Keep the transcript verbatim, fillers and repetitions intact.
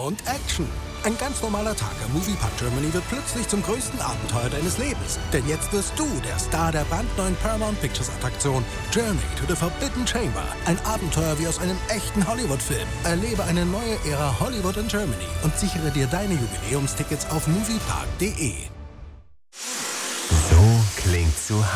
und Action. Ein ganz normaler Tag am Moviepark Germany wird plötzlich zum größten Abenteuer deines Lebens. Denn jetzt wirst du der Star der brandneuen Paramount Pictures Attraktion Journey to the Forbidden Chamber. Ein Abenteuer wie aus einem echten Hollywood-Film. Erlebe eine neue Ära Hollywood in Germany und sichere dir deine Jubiläumstickets auf moviepark punkt de. So klingt zu